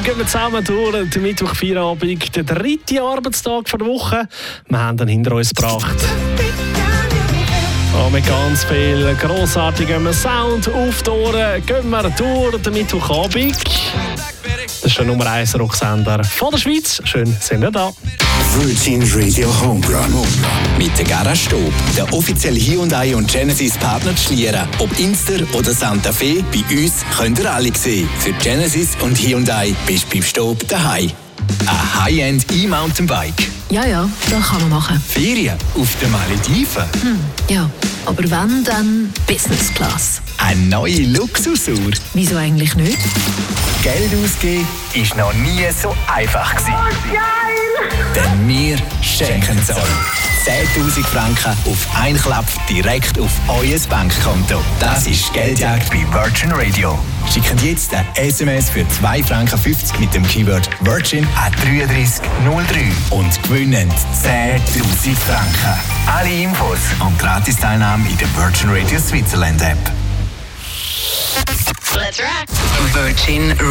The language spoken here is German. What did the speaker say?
gehen wir zusammen durch den Mittwoch-Feierabend, der 3. Arbeitstag der Woche. Wir haben ihn hinter uns gebracht. Mit ganz viel grossartigem Sound auf die Ohren gehen wir durch den Mittwochabend. Das ist der Nummer 1 Rocksender von der Schweiz. Schön, sind ihr da. Virgin Radio Homerun. Mit der Garage Stob, der offizielle Hyundai und Genesis Partner zu Schlieren. Ob Inster oder Santa Fe, bei uns könnt ihr alle sehen. Für Genesis und Hyundai bist du beim Stob daheim. Ein High-End E-Mountainbike. Ja, das kann man machen. Ferien auf den Malediven. Ja, aber wenn, dann Business Class. Eine neue Luxusuhr. Wieso eigentlich nicht? Geld ausgeben ist noch nie so einfach gewesen. Denn wir schenken es euch. 10'000 Franken auf einen Klapp direkt auf euer Bankkonto. Das ist Geldjagd bei Virgin Radio. Schickt jetzt ein SMS für 2,50 Franken mit dem Keyword Virgin an 3303 und gewinnen 10'000 Franken. Alle Infos und Gratis-Teilnahme in der Virgin Radio Switzerland App. Let's rock. Virgin